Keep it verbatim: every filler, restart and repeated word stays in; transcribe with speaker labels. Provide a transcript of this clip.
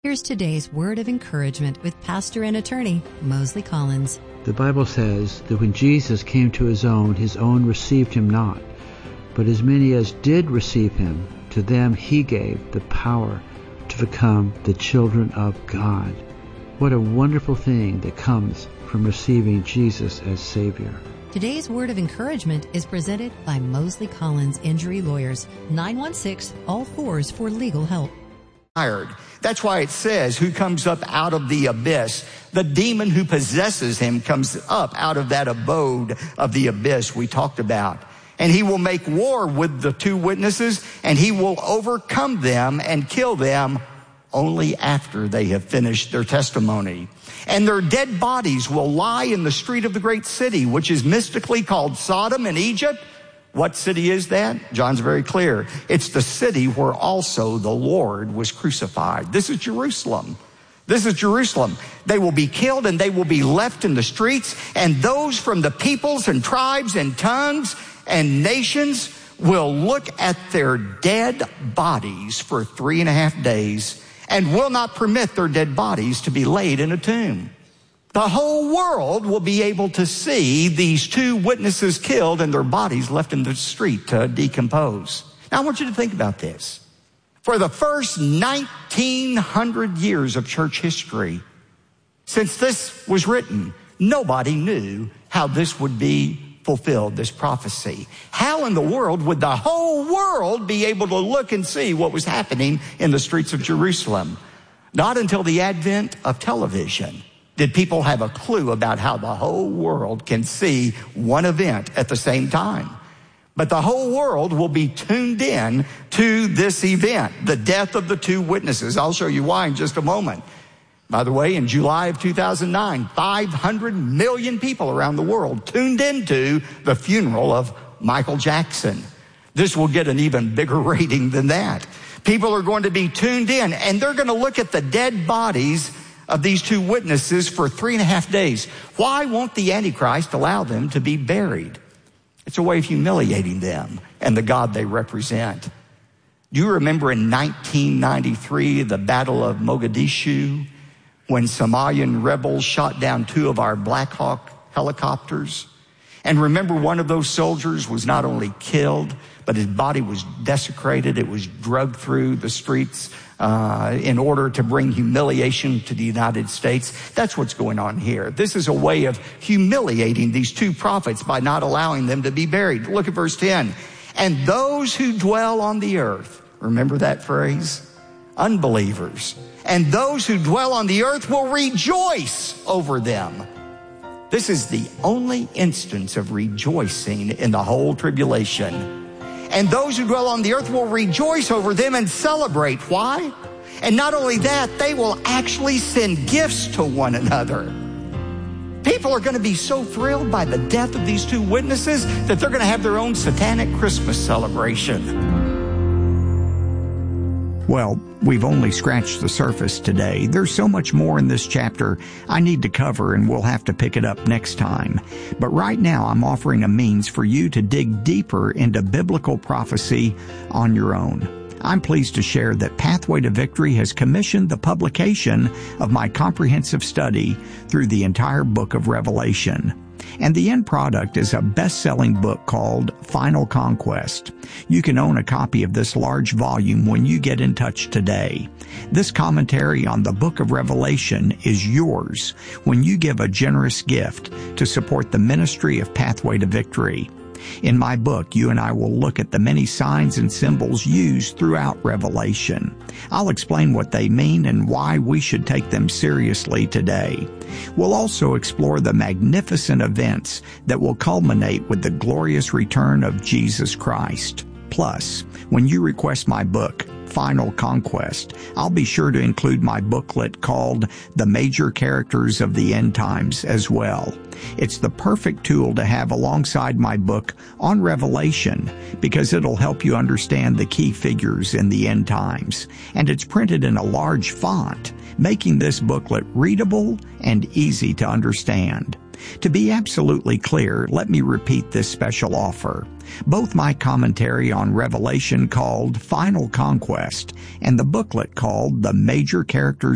Speaker 1: Here's today's word of encouragement with pastor and attorney Mosley Collins.
Speaker 2: The Bible says that when Jesus came to his own, his own received him not. But as many as did receive him, to them he gave the power to become the children of God. What a wonderful thing that comes from receiving Jesus as Savior.
Speaker 1: Today's word of encouragement is presented by Mosley Collins Injury Lawyers, nine one six, all fours for legal help.
Speaker 3: That's why it says, who comes up out of the abyss? The demon who possesses him comes up out of that abode of the abyss we talked about. And he will make war with the two witnesses, and he will overcome them and kill them only after they have finished their testimony. And their dead bodies will lie in the street of the great city, which is mystically called Sodom in Egypt. What city is that? John's very clear. It's the city where also the Lord was crucified. This is Jerusalem. This is Jerusalem. They will be killed and they will be left in the streets, and those from the peoples and tribes and tongues and nations will look at their dead bodies for three and a half days and will not permit their dead bodies to be laid in a tomb. The whole world will be able to see these two witnesses killed and their bodies left in the street to decompose. Now I want you to think about this. For the first nineteen hundred years of church history, since this was written, nobody knew how this would be fulfilled, this prophecy. How in the world would the whole world be able to look and see what was happening in the streets of Jerusalem? Not until the advent of television did people have a clue about how the whole world can see one event at the same time. But the whole world will be tuned in to this event, the death of the two witnesses. I'll show you why in just a moment. By the way, in July of two thousand nine, five hundred million people around the world tuned into the funeral of Michael Jackson. This will get an even bigger rating than that. People are going to be tuned in, and they're going to look at the dead bodies of these two witnesses for three and a half days. Why won't the Antichrist allow them to be buried? It's a way of humiliating them and the God they represent. Do you remember in nineteen ninety-three, the Battle of Mogadishu, when Somalian rebels shot down two of our Black Hawk helicopters? And remember, one of those soldiers was not only killed, but his body was desecrated. It was dragged through the streets uh, in order to bring humiliation to the United States. That's what's going on here. This is a way of humiliating these two prophets by not allowing them to be buried. Look at verse ten. And those who dwell on the earth, remember that phrase? Unbelievers. And those who dwell on the earth will rejoice over them. This is the only instance of rejoicing in the whole tribulation. And those who dwell on the earth will rejoice over them and celebrate. Why? And not only that, they will actually send gifts to one another. People are going to be so thrilled by the death of these two witnesses that they're going to have their own satanic Christmas celebration.
Speaker 4: Well, we've only scratched the surface today. There's so much more in this chapter I need to cover, and we'll have to pick it up next time. But right now, I'm offering a means for you to dig deeper into biblical prophecy on your own. I'm pleased to share that Pathway to Victory has commissioned the publication of my comprehensive study through the entire book of Revelation. And the end product is a best-selling book called Final Conquest. You can own a copy of this large volume when you get in touch today. This commentary on the book of Revelation is yours when you give a generous gift to support the ministry of Pathway to Victory. In my book, you and I will look at the many signs and symbols used throughout Revelation. I'll explain what they mean and why we should take them seriously today. We'll also explore the magnificent events that will culminate with the glorious return of Jesus Christ. Plus, when you request my book, Final Conquest, I'll be sure to include my booklet called The Major Characters of the End Times as well. It's the perfect tool to have alongside my book on Revelation because it'll help you understand the key figures in the end times. And it's printed in a large font, making this booklet readable and easy to understand. To be absolutely clear, let me repeat this special offer. Both my commentary on Revelation called Final Conquest and the booklet called The Major Characters